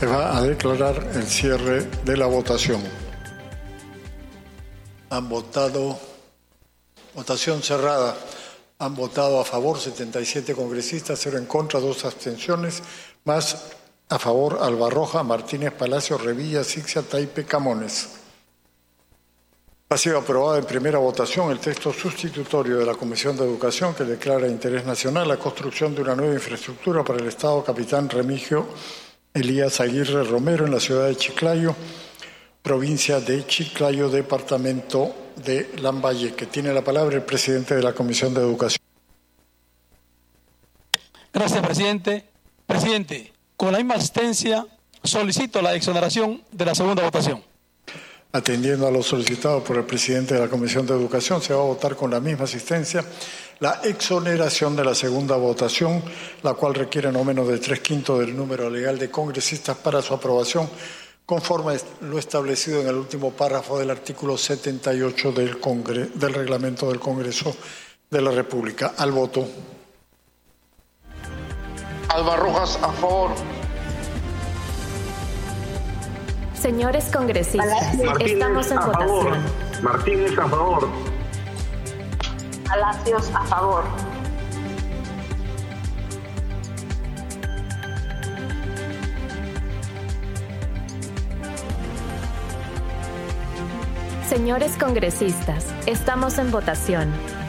Se va a declarar el cierre de la votación. Han votado, votación cerrada. Han votado a favor 77 congresistas, 0 en contra, 2 abstenciones, más a favor Albarroja, Martínez, Palacio, Revilla, Sixia, Taipe, Camones. Ha sido aprobado en primera votación el texto sustitutorio de la Comisión de Educación que declara de interés nacional la construcción de una nueva infraestructura para el Estado Capitán Remigio Elías Aguirre Romero en la ciudad de Chiclayo, provincia de Chiclayo, departamento de Lambayeque. Tiene la palabra el presidente de la Comisión de Educación. Gracias, presidente. Presidente, con la misma asistencia solicito la exoneración de la segunda votación. Atendiendo a lo solicitado por el presidente de la Comisión de Educación, se va a votar con la misma asistencia la exoneración de la segunda votación, la cual requiere no menos de 3/5 del número legal de congresistas para su aprobación, conforme lo establecido en el último párrafo del artículo 78 del reglamento del Congreso de la República. Al voto. Albarrojas, a favor. Señores congresistas, Martínez, estamos en votación. Martínez, a favor. Palacios, a favor. Señores congresistas, estamos en votación.